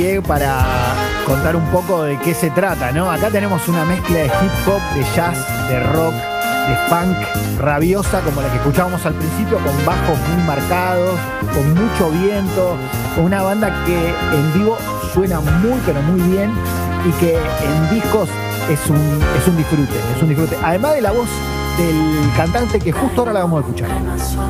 para contar un poco de qué se trata, ¿no? Acá tenemos una mezcla de hip hop, de jazz, de rock, de funk rabiosa, como la que escuchábamos al principio, con bajos muy marcados, con mucho viento, con una banda que en vivo suena muy, pero muy bien, y que en discos es un disfrute, es un disfrute. Además de la voz del cantante, que justo ahora la vamos a escuchar.